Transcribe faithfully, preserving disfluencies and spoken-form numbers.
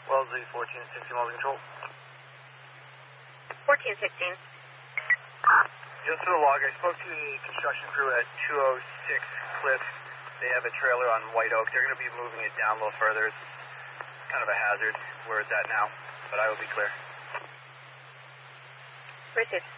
Wellesley, fourteen sixteen, Wellesley Control. fourteen sixteen. Just for the log, I spoke to the construction crew at two oh six Cliffs. They have a trailer on White Oak. They're going to be moving it down a little further. It's kind of a hazard where it's at now, but I will be clear. Richard.